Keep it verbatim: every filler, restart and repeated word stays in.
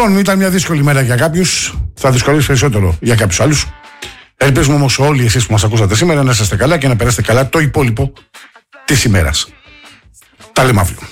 Λοιπόν, ήταν μια δύσκολη μέρα για κάποιους. Θα δυσκολεύσει περισσότερο για κάποιους άλλους. Ελπίζουμε όμως όλοι εσείς που μας ακούσατε σήμερα να είσαστε καλά και να περάσετε καλά το υπόλοιπο της ημέρας. Τα λέμε αύριο.